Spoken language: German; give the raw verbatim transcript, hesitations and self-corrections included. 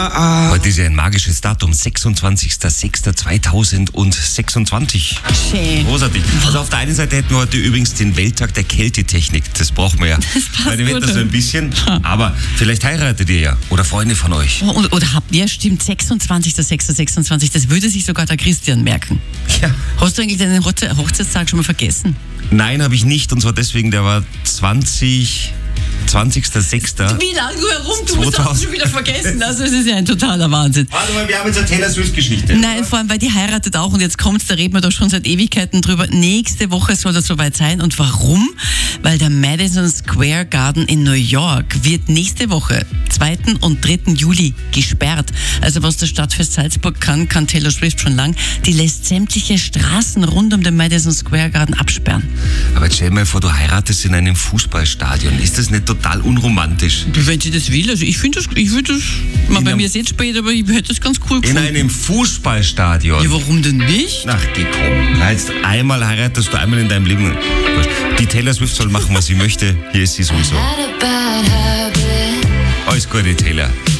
Ja, äh, Heute ist ja ein magisches Datum, sechsundzwanzigster sechster zweitausendsechsundzwanzig. Schön. Großartig. Also auf der einen Seite hätten wir heute übrigens den Welttag der Kältetechnik. Das brauchen wir ja. Das passt Bei dem gut, Wetter so ja. ein bisschen. Aber vielleicht heiratet ihr ja. Oder Freunde von euch. Oder, oder habt ihr, stimmt, sechsundzwanzigster sechster sechsundzwanzig, das würde sich sogar der Christian merken. Ja. Hast du eigentlich deinen Hochze- Hochzeitstag schon mal vergessen? Nein, habe ich nicht. Und zwar deswegen, der war zwanzig, zwanzigster sechster Wie lange du herumtust, hast zweitausend. du schon wieder vergessen. Also es ist ja ein totaler Wahnsinn. Warte mal, wir haben jetzt eine Taylor Swift-Geschichte. Nein, vor allem, weil die heiratet auch und jetzt kommt's, da reden wir doch schon seit Ewigkeiten drüber. Nächste Woche soll das soweit sein. Und warum? Weil der Madison Square Garden in New York wird nächste Woche, zweiten und dritten Juli, gesperrt. Also was das Stadtfest Salzburg kann, kann Taylor Swift schon lang. Die lässt sämtliche Straßen rund um den Madison Square Garden absperren. Aber jetzt stell dir mal vor, du heiratest in einem Fußballstadion. Ist das nicht total unromantisch? Wenn sie das will, also ich finde das, ich würde das, mal bei einem- mir ist jetzt spät, aber ich hätte das ganz cool In gefunden. einem Fußballstadion? Ja, warum denn nicht? Ach, geh komm. Na, jetzt einmal heiratest du einmal in deinem Leben. Die Taylor Swift soll machen, was sie möchte. Hier ist sie sowieso. Alles Gute, Taylor.